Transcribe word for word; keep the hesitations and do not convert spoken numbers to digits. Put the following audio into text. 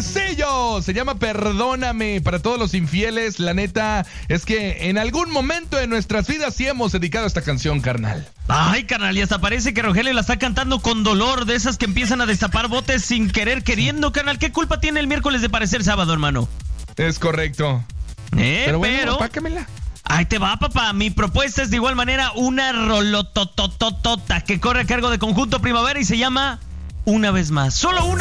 Luisillo. Se llama Perdóname. Para todos los infieles, la neta es que en algún momento de nuestras vidas sí hemos dedicado esta canción, carnal. Ay, carnal, y hasta parece que Rogelio la está cantando con dolor, de esas que empiezan a destapar botes sin querer queriendo, carnal. ¿Qué culpa tiene el miércoles de parecer sábado, hermano? Es correcto. Eh, pero bueno, pero... pácamela. Ahí te va, papá. Mi propuesta es de igual manera una rolototototota que corre a cargo de Conjunto Primavera y se llama Una Vez Más. Solo una.